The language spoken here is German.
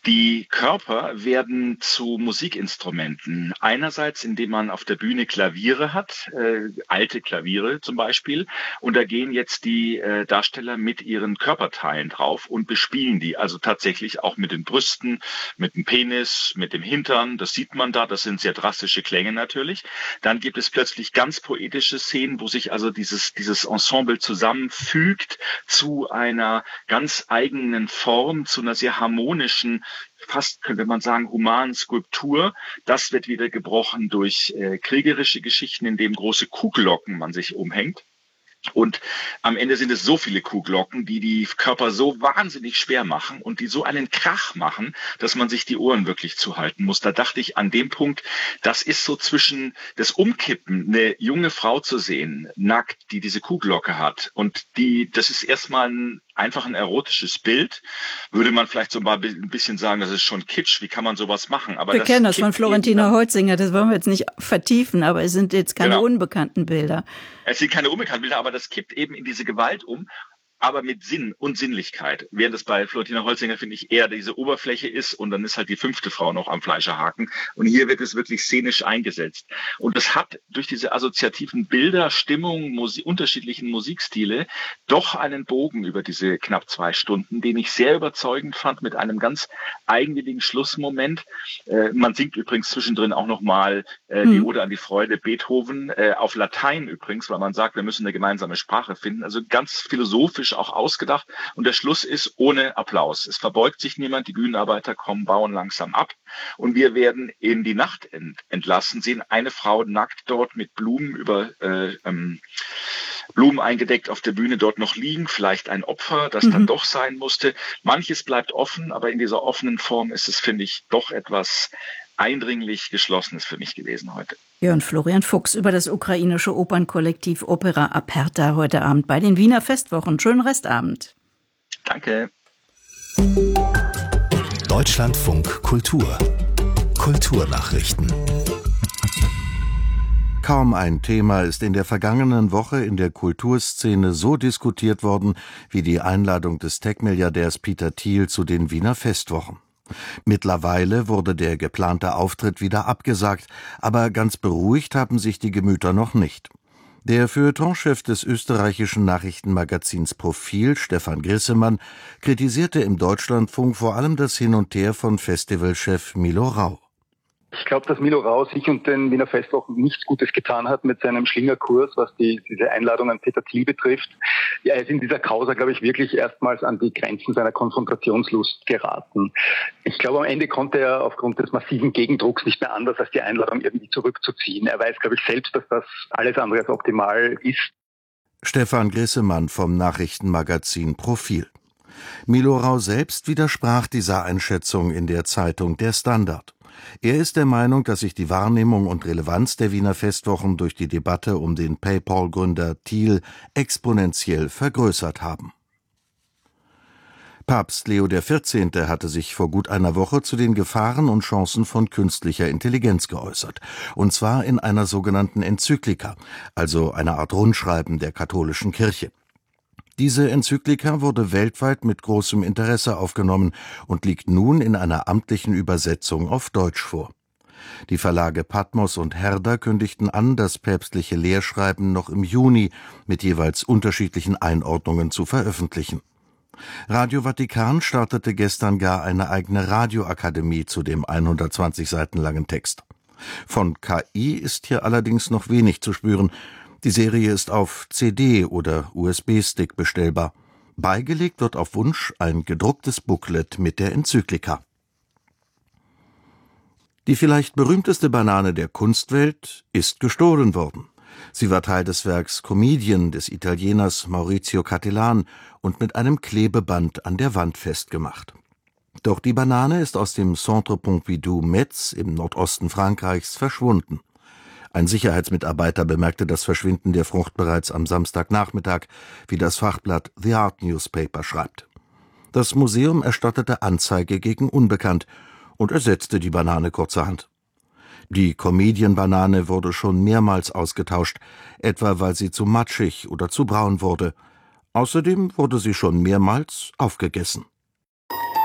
Die Körper werden zu Musikinstrumenten. Einerseits, indem man auf der Bühne Klaviere hat, alte Klaviere zum Beispiel. Und da gehen jetzt die Darsteller mit ihren Körperteilen drauf und bespielen die. Also tatsächlich auch mit den Brüsten, mit dem Penis, mit dem Hintern. Das sieht man da. Das sind sehr drastische Klänge natürlich. Dann gibt es plötzlich ganz poetische Szenen, wo sich also dieses Ensemble zusammenfügt zu einer ganz eigenen Form, zu einer sehr harmonischen, fast könnte man sagen, humanen Skulptur. Das wird wieder gebrochen durch kriegerische Geschichten, in denen große Kuhglocken man sich umhängt. Und am Ende sind es so viele Kuhglocken, die die Körper so wahnsinnig schwer machen und die so einen Krach machen, dass man sich die Ohren wirklich zuhalten muss. Da dachte ich an dem Punkt, das ist so zwischen das Umkippen, eine junge Frau zu sehen, nackt, die diese Kuhglocke hat. Und das ist erstmal einfach ein erotisches Bild. Würde man vielleicht so mal ein bisschen sagen, das ist schon Kitsch. Wie kann man sowas machen? Aber wir kennen das von Florentina Holzinger. Das wollen wir jetzt nicht vertiefen, aber es sind jetzt keine unbekannten Bilder. Es sind keine unbekannten Bilder, aber das kippt eben in diese Gewalt um, aber mit Sinn und Sinnlichkeit. Während es bei Florentina Holzinger, finde ich, eher diese Oberfläche ist und dann ist halt die 5. Frau noch am Fleischerhaken. Und hier wird es wirklich szenisch eingesetzt. Und das hat durch diese assoziativen Bilder, Stimmung, unterschiedlichen Musikstile doch einen Bogen über diese knapp 2 Stunden, den ich sehr überzeugend fand mit einem ganz eigenwilligen Schlussmoment. Man singt übrigens zwischendrin auch nochmal die Ode an die Freude Beethoven, auf Latein übrigens, weil man sagt, wir müssen eine gemeinsame Sprache finden. Also ganz philosophisch auch ausgedacht. Und der Schluss ist ohne Applaus. Es verbeugt sich niemand, die Bühnenarbeiter bauen langsam ab. Und wir werden in die Nacht entlassen, sehen eine Frau nackt dort mit Blumen Blumen eingedeckt auf der Bühne dort noch liegen, vielleicht ein Opfer, das dann doch sein musste. Manches bleibt offen, aber in dieser offenen Form ist es, finde ich, doch etwas eindringlich Geschlossenes für mich gewesen heute. Jörn Florian Fuchs über das ukrainische Opernkollektiv Opera Aperta heute Abend bei den Wiener Festwochen. Schönen Restabend. Danke. Deutschlandfunk Kultur. Kulturnachrichten. Kaum ein Thema ist in der vergangenen Woche in der Kulturszene so diskutiert worden wie die Einladung des Tech-Milliardärs Peter Thiel zu den Wiener Festwochen. Mittlerweile wurde der geplante Auftritt wieder abgesagt, aber ganz beruhigt haben sich die Gemüter noch nicht. Der Feuilletonchef des österreichischen Nachrichtenmagazins Profil, Stefan Grissemann, kritisierte im Deutschlandfunk vor allem das Hin und Her von Festivalchef Milo Rau. Ich glaube, dass Milo Rau sich und den Wiener Festwochen nichts Gutes getan hat mit seinem Schlingerkurs, was diese Einladung an Peter Thiel betrifft. Ja, er ist in dieser Causa, glaube ich, wirklich erstmals an die Grenzen seiner Konfrontationslust geraten. Ich glaube, am Ende konnte er aufgrund des massiven Gegendrucks nicht mehr anders, als die Einladung irgendwie zurückzuziehen. Er weiß, glaube ich, selbst, dass das alles andere als optimal ist. Stefan Grissemann vom Nachrichtenmagazin Profil. Milo Rau selbst widersprach dieser Einschätzung in der Zeitung Der Standard. Er ist der Meinung, dass sich die Wahrnehmung und Relevanz der Wiener Festwochen durch die Debatte um den PayPal-Gründer Thiel exponentiell vergrößert haben. Papst Leo XIV. Hatte sich vor gut einer Woche zu den Gefahren und Chancen von künstlicher Intelligenz geäußert. Und zwar in einer sogenannten Enzyklika, also einer Art Rundschreiben der katholischen Kirche. Diese Enzyklika wurde weltweit mit großem Interesse aufgenommen und liegt nun in einer amtlichen Übersetzung auf Deutsch vor. Die Verlage Patmos und Herder kündigten an, das päpstliche Lehrschreiben noch im Juni mit jeweils unterschiedlichen Einordnungen zu veröffentlichen. Radio Vatikan startete gestern gar eine eigene Radioakademie zu dem 120 Seiten langen Text. Von KI ist hier allerdings noch wenig zu spüren. Die Serie ist auf CD oder USB-Stick bestellbar. Beigelegt wird auf Wunsch ein gedrucktes Booklet mit der Enzyklika. Die vielleicht berühmteste Banane der Kunstwelt ist gestohlen worden. Sie war Teil des Werks Comedian des Italieners Maurizio Cattelan und mit einem Klebeband an der Wand festgemacht. Doch die Banane ist aus dem Centre Pompidou Metz im Nordosten Frankreichs verschwunden. Ein Sicherheitsmitarbeiter bemerkte das Verschwinden der Frucht bereits am Samstagnachmittag, wie das Fachblatt The Art Newspaper schreibt. Das Museum erstattete Anzeige gegen Unbekannt und ersetzte die Banane kurzerhand. Die Comedian-Banane wurde schon mehrmals ausgetauscht, etwa weil sie zu matschig oder zu braun wurde. Außerdem wurde sie schon mehrmals aufgegessen.